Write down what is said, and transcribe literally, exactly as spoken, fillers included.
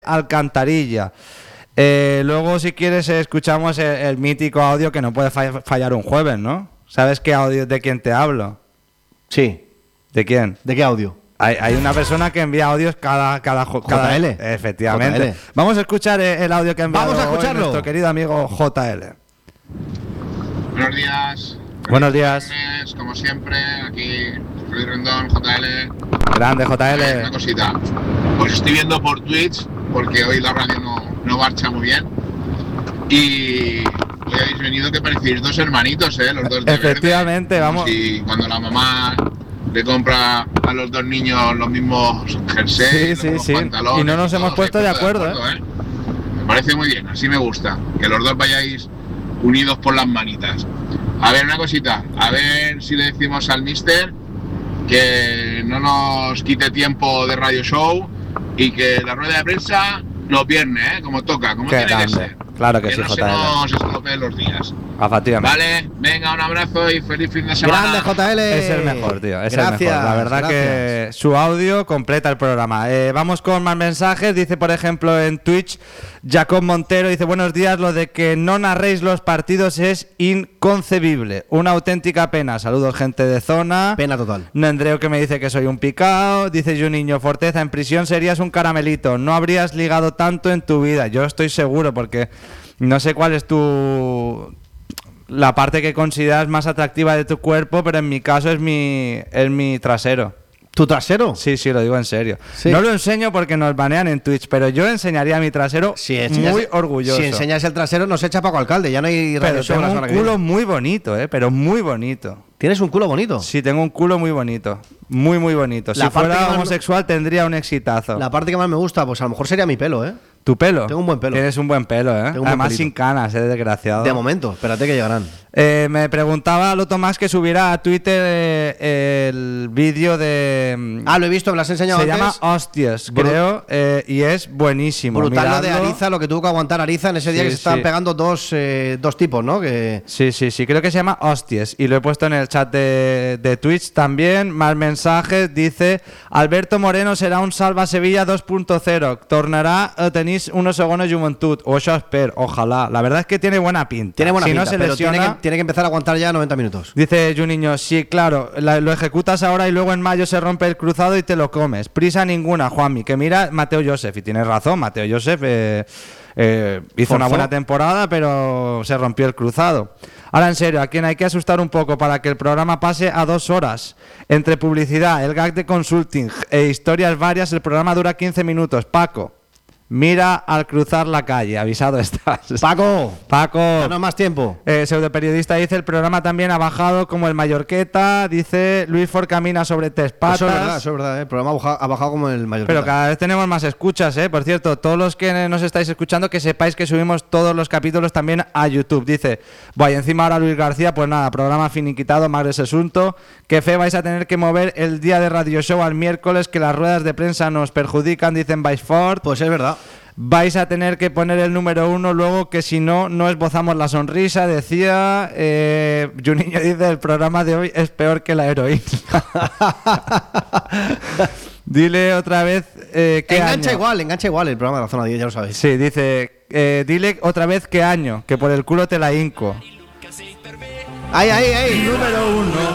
Alcantarilla. Eh, luego, si quieres, escuchamos el, el mítico audio que no puede fallar un jueves, ¿no? ¿Sabes qué audio, de quién te hablo? Sí. ¿De quién? ¿De qué audio? Hay, hay una persona que envía audios cada... cada, cada J L. Efectivamente. J L. Vamos a escuchar el audio que ha enviado Vamos a escucharlo. hoy nuestro querido amigo J L. Buenos días. Buenos días. Viernes, como siempre, aquí Luis Rendón, J L. Grande J L. Una cosita. Os estoy viendo por Twitch, porque hoy la radio no, no marcha muy bien. Y hoy habéis venido que parecéis dos hermanitos, ¿eh? Los dos de Efectivamente, verde. vamos. Y cuando la mamá le compra a los dos niños los mismos jerseys, sí, los sí, mismos sí. pantalones. Y no nos y hemos todo, puesto se de han acuerdo, ¿eh? ¿eh? Me parece muy bien, así me gusta. Que los dos vayáis unidos por las manitas. A ver, una cosita. A ver si le decimos al mister que no nos quite tiempo de radio show y que la rueda de prensa los viernes, ¿eh? Como toca, como Qué tiene grande. que ser. Claro que, Que sí, no se J L. nos estropeen los días. Efectivamente. Vale, venga, un abrazo y feliz fin de semana. Grande J L. Es el mejor, tío. Es Gracias, el mejor. La verdad gracias. que su audio completa el programa. Eh, vamos con más mensajes. Dice, por ejemplo, en Twitch, Jacob Montero dice: buenos días, lo de que no narréis los partidos es inconcebible. Una auténtica pena. Saludos, gente de zona. Pena total. Nendreo, que me dice que soy un picao. Dice Juninho Forteza: en prisión serías un caramelito. No habrías ligado tanto en tu vida. Yo estoy seguro, porque no sé cuál es tu... la parte que consideras más atractiva de tu cuerpo, pero en mi caso es mi, es mi trasero. ¿Tu trasero? Sí, sí, lo digo en serio. Sí. No lo enseño porque nos banean en Twitch, pero yo enseñaría mi trasero Si enseñas- muy orgulloso. Si enseñas el trasero, nos echa Paco Alcalde. Ya no hay radio pero show tengo la un semana que culo viene. muy bonito, ¿eh? Pero muy bonito. ¿Tienes un culo bonito? Sí, tengo un culo muy bonito. Muy, muy bonito. La Si parte que fuera más- homosexual tendría un exitazo. La parte que más me gusta, pues a lo mejor sería mi pelo, ¿eh? ¿Tu pelo? Tengo un buen pelo. Tienes un buen pelo, ¿eh? Tengo un buen Además pelito. sin canas, ¿eh? Desgraciado. De momento, espérate que llegarán. Eh, me preguntaba Loto Max que subiera a Twitter eh, el vídeo de... Ah, lo he visto, me lo has enseñado Se antes. llama Hostias, Bru- creo, eh, y es buenísimo. Brutal lo de Miradlo. Ariza, lo que tuvo que aguantar Ariza en ese día Sí, que se estaban sí. pegando dos, eh, dos tipos, ¿no? Que... Sí, sí, sí, creo que se llama Hostias y lo he puesto en el chat de, de Twitch también. Más mensajes, dice: Alberto Moreno será un Salva Sevilla dos punto cero, tornará a tenis unos segundos de juventud, o eso espero, ojalá. La verdad es que tiene buena pinta. Tiene buena si pinta, no se pero lesiona, tiene, que, tiene que empezar a aguantar ya noventa minutos. dice Juninho, sí, claro, la- lo ejecutas ahora y luego en mayo se rompe el cruzado y te lo comes. Prisa ninguna, Juanmi, que mira Mateo Joseph, y tienes razón, Mateo Joseph eh, eh, hizo Forzó. una buena temporada, pero se rompió el cruzado. Ahora, en serio, a quien hay que asustar un poco para que el programa pase a dos horas. Entre publicidad, el gag de consulting e historias varias, el programa dura quince minutos. Paco, mira al cruzar la calle, avisado estás. Paco, Paco. danos más tiempo. Eh, pseudoperiodista dice: el programa también ha bajado como el Mallorqueta. Dice: Luis Ford camina sobre tres patas. Eso es verdad, eso es verdad. ¿eh? El programa ha bajado, ha bajado como el mayor. Pero cada vez tenemos más escuchas, ¿eh? Por cierto, todos los que nos estáis escuchando, que sepáis que subimos todos los capítulos también a YouTube. Dice: voy encima ahora Luis García, pues nada, programa finiquitado, más de ese asunto. Qué fe, vais a tener que mover el día de radio show al miércoles, que las ruedas de prensa nos perjudican, dicen Baisford. Pues es verdad. Vais a tener que poner el número uno luego, que si no, no esbozamos la sonrisa, decía. Eh, Juninho dice: el programa de hoy es peor que la heroína. Dile otra vez eh, qué Engancha año. igual, engancha igual el programa de la zona diez, ya lo sabéis. Sí, dice: eh, dile otra vez qué año, que por el culo te la hinco. ¡Ay, ay, ay! Número uno.